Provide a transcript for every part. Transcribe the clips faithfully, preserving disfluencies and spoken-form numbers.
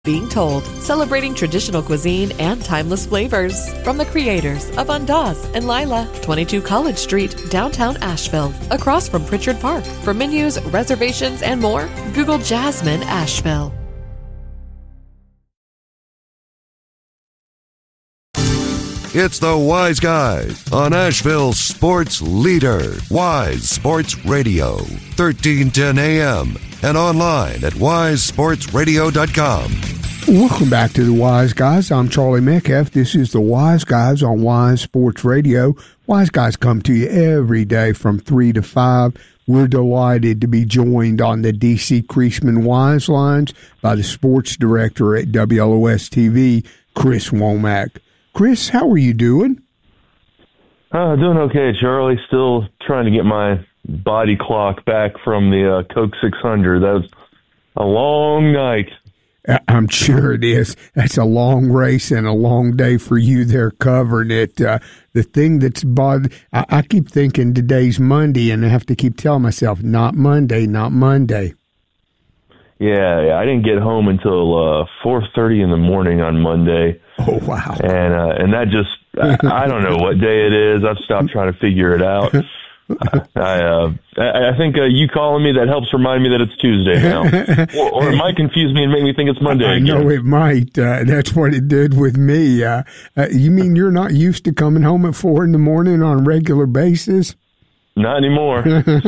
Being Told, celebrating traditional cuisine and timeless flavors. From the creators of Andaz and Lila, twenty-two College Street, downtown Asheville, across from Pritchard Park. For menus, reservations, and more, Google Jasmine Asheville. It's the Wise Guys on Asheville's sports leader, Wise Sports Radio, thirteen ten A M, and online at wise sports radio dot com. Welcome back to the Wise Guys. I'm Charlie Metcalf. This is the Wise Guys on Wise Sports Radio. Wise Guys come to you every day from three to five. We're delighted to be joined on the D C Creasman Wise Lines by the sports director at W L O S T V, Chris Womack. Chris, how are you doing? Uh, doing okay, Charlie. Still trying to get my body clock back from the uh, Coke six hundred. That was a long night. I'm sure it is. That's a long race and a long day for you there covering it. Uh, the thing that's bothered, I, I keep thinking today's Monday, and I have to keep telling myself, not Monday, not Monday. Yeah, yeah, I didn't get home until uh, four thirty in the morning on Monday. Oh, wow. And uh, and that just, I, I don't know what day it is. I've stopped trying to figure it out. I uh, I, I think uh, you calling me, that helps remind me that it's Tuesday now. or, or it might confuse me and make me think it's Monday I again. know it might. Uh, that's what it did with me. Uh, uh, you mean you're not used to coming home at four in the morning on a regular basis? Not anymore.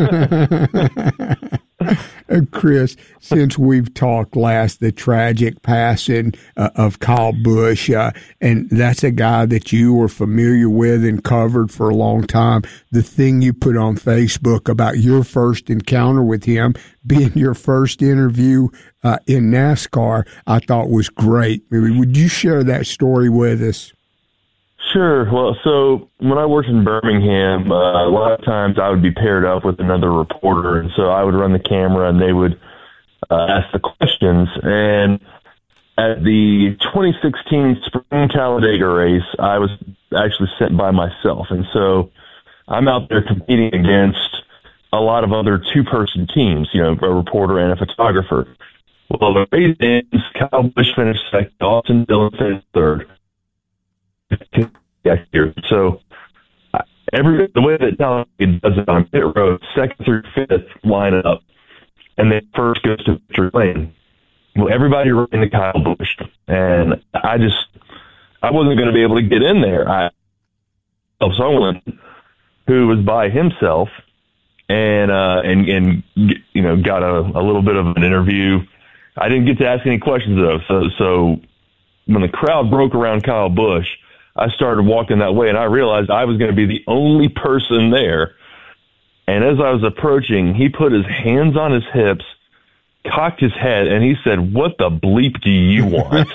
Uh, Chris, since we've talked last, the tragic passing uh, of Kyle Busch, uh, and that's a guy that you were familiar with and covered for a long time. The thing you put on Facebook about your first encounter with him being your first interview uh, in NASCAR, I thought was great. Maybe would you share that story with us? Sure. Well, so when I worked in Birmingham, uh, a lot of times I would be paired up with another reporter, and so I would run the camera, and they would uh, ask the questions. And at the twenty sixteen Spring Talladega race, I was actually sent by myself, and so I'm out there competing against a lot of other two-person teams, you know, a reporter and a photographer. Well, the race ends, Kyle Busch finished second, Austin Dillon finished third. Here. So every the way that Talladega does it on pit road, second through fifth line up, and then first goes to victory lane. Well, everybody ran to Kyle Busch, and I just I wasn't going to be able to get in there. I someone who was by himself, and uh, and and you know got a, a little bit of an interview. I didn't get to ask any questions though. So so when the crowd broke around Kyle Busch, I started walking that way, and I realized I was going to be the only person there. And as I was approaching, he put his hands on his hips, cocked his head, and he said, "What the bleep do you want?"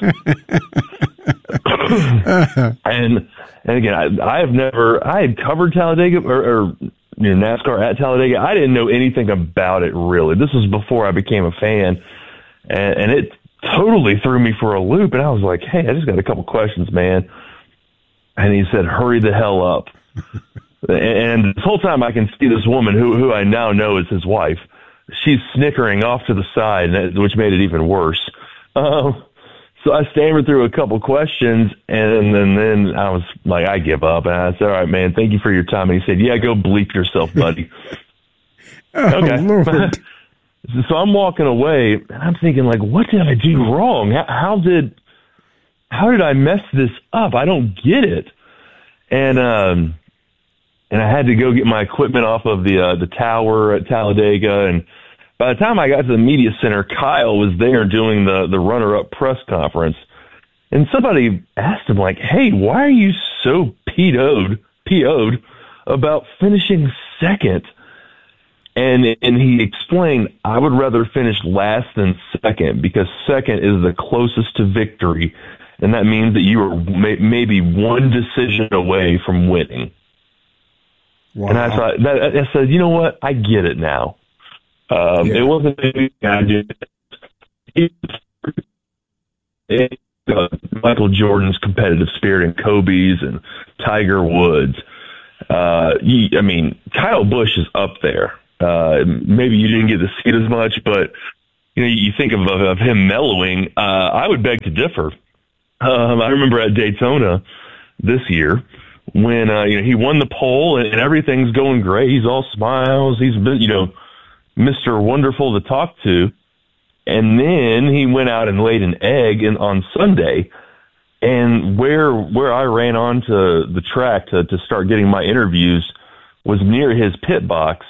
and and again, I, I have never, I had covered Talladega or, or you know, NASCAR at Talladega. I didn't know anything about it really. This was before I became a fan, and, and it totally threw me for a loop. And I was like, "Hey, I just got a couple questions, man." And he said, "Hurry the hell up." And this whole time I can see this woman who, who I now know is his wife. She's snickering off to the side, which made it even worse. Um, so I stammered through a couple questions, and then, then I was like, I give up. And I said, "All right, man, thank you for your time." And he said, "Yeah, go bleep yourself, buddy." Oh, okay. Lord. So I'm walking away, and I'm thinking, like, what did I do wrong? How, how did... How did I mess this up? I don't get it. And um, and I had to go get my equipment off of the uh, the tower at Talladega. And by the time I got to the media center, Kyle was there doing the, the runner-up press conference. And somebody asked him, like, "Hey, why are you so P O'd, P O'd about finishing second?" And and he explained, "I would rather finish last than second because second is the closest to victory. And that means that you are may, maybe one decision away from winning." Wow. And I thought, that, I said, you know what? I get it now. Um, yeah. It wasn't anything I did. It, uh, Michael Jordan's competitive spirit and Kobe's and Tiger Woods. Uh, he, I mean, Kyle Busch is up there. Uh, maybe you didn't get to see it as much, but you know, you think of, of, of him mellowing. Uh, I would beg to differ. Um, I remember at Daytona this year when, uh, you know, he won the pole and, and everything's going great. He's all smiles. He's, you know, Mister Wonderful to talk to. And then he went out and laid an egg in, on Sunday. And where where I ran onto the track to, to start getting my interviews was near his pit box.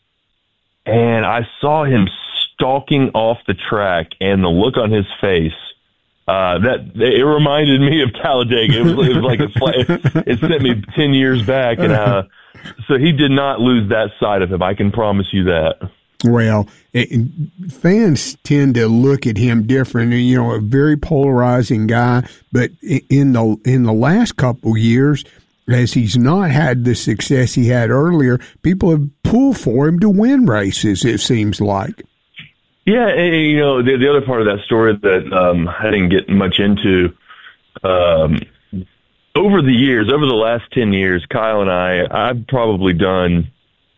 And I saw him stalking off the track, and the look on his face, uh, that it reminded me of Talladega. It was, it was like a, it sent me ten years back. And uh, so he did not lose that side of him. I can promise you that. Well, it, fans tend to look at him different. You know, a very polarizing guy. But in the in the last couple years, as he's not had the success he had earlier, people have pulled for him to win races, it seems like. Yeah, and, you know, the, the other part of that story that um, I didn't get much into, um, over the years, over the last ten years, Kyle and I, I've probably done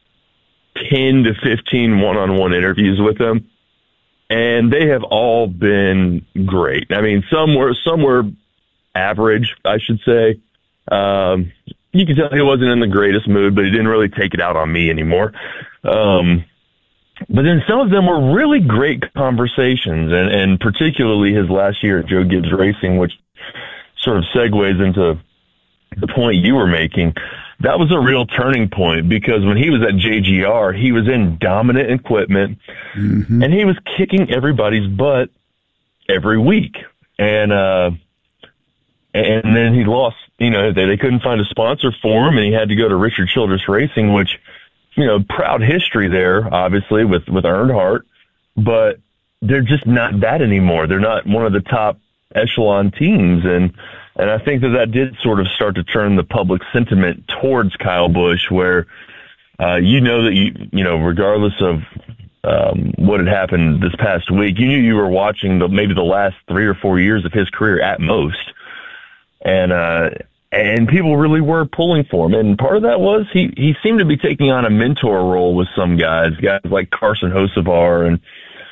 ten to fifteen one-on-one interviews with him, and they have all been great. I mean, some were, some were average, I should say. Um, you can tell he wasn't in the greatest mood, but he didn't really take it out on me anymore. Um, but then some of them were really great conversations, and, and particularly his last year at Joe Gibbs Racing, which sort of segues into the point you were making. That was a real turning point, because when he was at J G R, he was in dominant equipment, mm-hmm. and he was kicking everybody's butt every week. And, uh, and then he lost, you know, they, they couldn't find a sponsor for him, and he had to go to Richard Childress Racing, which, you know, proud history there, obviously, with, with Earnhardt, but they're just not that anymore. They're not one of the top echelon teams. And, and I think that that did sort of start to turn the public sentiment towards Kyle Busch, where, uh, you know, that you, you know, regardless of, um, what had happened this past week, you knew you were watching the, maybe the last three or four years of his career at most. And, uh, and people really were pulling for him. And part of that was he, he seemed to be taking on a mentor role with some guys, guys like Carson Hocevar and,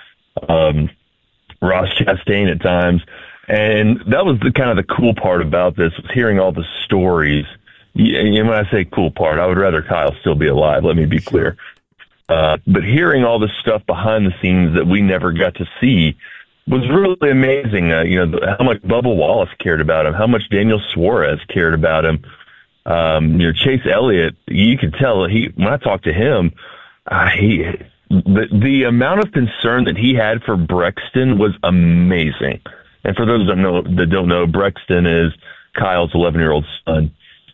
um, Ross Chastain at times. And that was the kind of the cool part about this, was hearing all the stories. And when I say cool part, I would rather Kyle still be alive. Let me be clear. Uh, but hearing all the stuff behind the scenes that we never got to see was really amazing. Uh, you know, how much Bubba Wallace cared about him, how much Daniel Suarez cared about him. Um, you know, Chase Elliott, you could tell he, when I talked to him, uh, he, the, the amount of concern that he had for Brexton was amazing. And for those that don't know, that don't know, Brexton is Kyle's eleven-year-old son.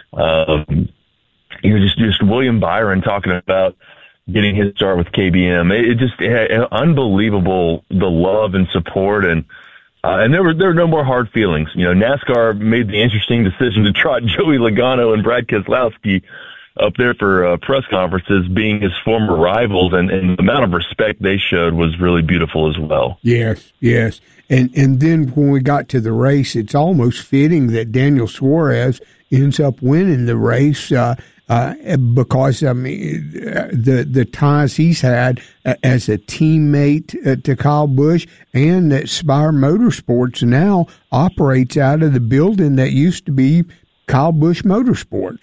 Um, you know, just just William Byron talking about getting his start with K B M. It, it just it had unbelievable, the love and support, and uh, and there were there were no more hard feelings. You know, NASCAR made the interesting decision to trot Joey Logano and Brad Keselowski up there for uh, press conferences, being his former rivals, and, and the amount of respect they showed was really beautiful as well. Yes, yes. And and then when we got to the race, it's almost fitting that Daniel Suarez ends up winning the race uh, uh, because, I mean, the the ties he's had as a teammate uh, to Kyle Busch, and that Spire Motorsports now operates out of the building that used to be Kyle Busch Motorsports.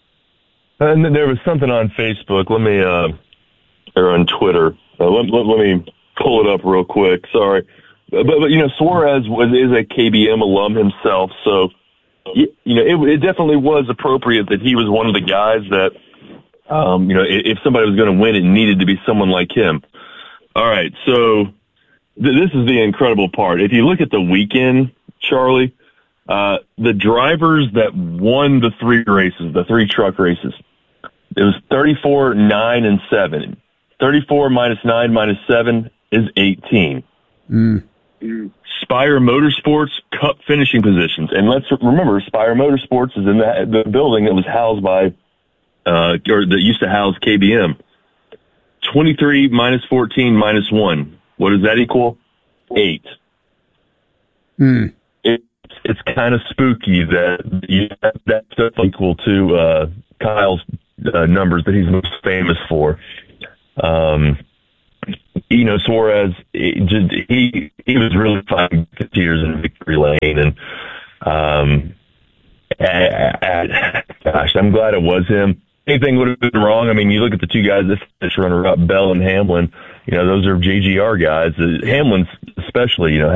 And then there was something on Facebook. Let me, uh, or on Twitter. Uh, let, let, let me pull it up real quick. Sorry. But, but you know, Suarez was, is a K B M alum himself, so you, you know it, it definitely was appropriate that he was one of the guys that, um, you know, if, if somebody was going to win, it needed to be someone like him. All right, so th- this is the incredible part. If you look at the weekend, Charlie, uh, the drivers that won the three races, the three truck races, it was thirty-four, nine, and seven. thirty-four minus nine minus seven is eighteen. Mm. Spire Motorsports Cup finishing positions, and let's remember, Spire Motorsports is in the, the building that was housed by, uh, or that used to house K B M. twenty-three minus fourteen minus one. What does that equal? Eight. Mm. It, it's kind of spooky that you have that stuff equal to uh, Kyle's uh, numbers that he's most famous for. Um, you know, Suarez, it just, he he was really fighting tears in victory lane, and um, I, I, gosh, I'm glad it was him. Anything would have been wrong. I mean, you look at the two guys, this finish runner-up, Bell and Hamlin. You know, those are J G R guys. Uh, Hamlin's especially, you know,